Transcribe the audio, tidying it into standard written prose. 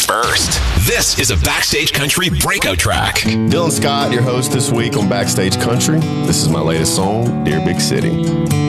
first. This is a Backstage Country breakout track. Dylan Scott, your host this week on Backstage Country. This is my latest song, Dear Big City.